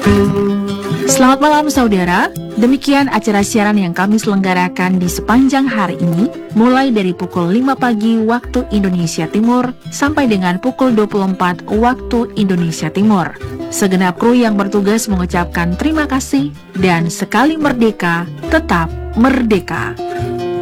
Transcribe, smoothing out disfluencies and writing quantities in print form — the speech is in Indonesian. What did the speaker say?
Selamat malam saudara, demikian acara siaran yang kami selenggarakan di sepanjang hari ini, mulai dari pukul 5 pagi waktu Indonesia Timur sampai dengan pukul 24 waktu Indonesia Timur. Segenap kru yang bertugas mengucapkan terima kasih dan sekali merdeka, tetap merdeka.